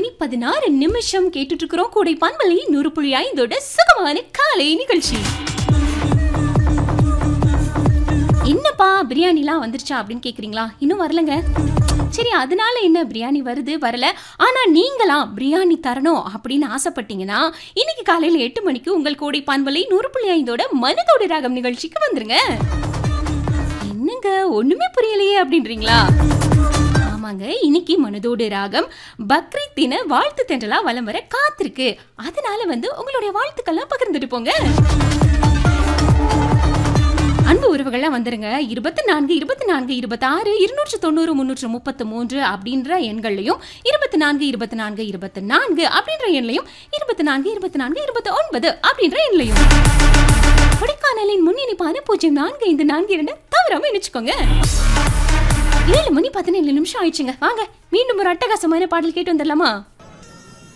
7:16 கேட்டுட்டு இருக்கிறோம். கூடை பண்பலை 100.5 சுகமான காலை நிகழ்ச்சி. என்னப்பா பிரியாணிலாம் வந்துருச்சா அப்படின்னு கேக்குறீங்களா? இன்னும் வரலங்க. சரி, அதனால என்ன, பிரியாணி வருது வரல, ஆனா நீங்களா பிரியாணி தரணும் அப்படின்னு ஆசைப்பட்டீங்கன்னா இன்னைக்கு காலையில 8 மணிக்கு உங்கள் கோடை பண்பலை 100.5 மனதோட ராகம் நிகழ்ச்சிக்கு வந்துருங்க. என்னங்க ஒண்ணுமே புரியலையே அப்படின்றீங்களா? ஆமாங்க, இன்னைக்கு மனதோடு ராகம் பக்ரீத் தின வாழ்த்து தென்றலா வலம் வர காத்திருக்கு. அதனால உங்களுடைய வாழ்த்துக்கள்லாம் பகிர்ந்துட்டு போங்க. அன்பு உறவுகள்லாம் வந்துருங்க. 24 24 26 290 333 அப்படின்ற எண்கள்லையும் 24 24 24 அப்படின்ற எண்லையும் 24 24 29 அப்படின்ற எண்லையும் கொடைக்கானலின் முன்னிணைப்பான 045442 தவறாம இணைச்சுக்கோங்க. 7:17 ஆயிடுச்சுங்க. வாங்க மீண்டும் ஒரு அட்டகாசமான பாடல் கேட்டு வந்துடலாமா?